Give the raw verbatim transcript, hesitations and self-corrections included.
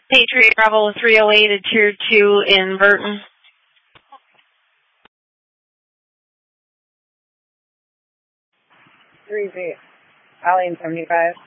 Patriot Bravo three oh eight at Tier two in Burton. three eight. Allian seventy-five.